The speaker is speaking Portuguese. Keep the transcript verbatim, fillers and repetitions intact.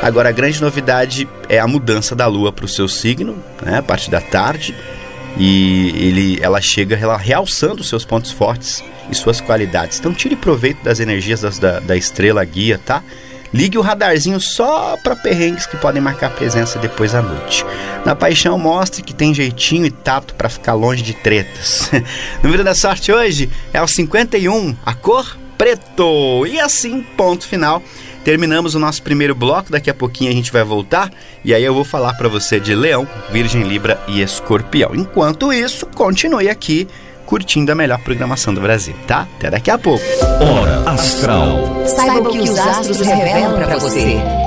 Agora, a grande novidade é a mudança da Lua para o seu signo, né, a partir da tarde, e ele, ela chega realçando seus pontos fortes e suas qualidades. Então tire proveito das energias das, da, da estrela guia, tá? Ligue o radarzinho só para perrengues que podem marcar presença depois à noite. Na paixão, mostre que tem jeitinho e tato para ficar longe de tretas. O número da sorte hoje é o cinquenta e um, a cor preto. E assim, ponto final. Terminamos o nosso primeiro bloco, daqui a pouquinho a gente vai voltar e aí eu vou falar para você de Leão, Virgem, Libra e Escorpião. Enquanto isso, continue aqui curtindo a melhor programação do Brasil, tá? Até daqui a pouco. Hora Astral. Saiba o que os astros revelam para você.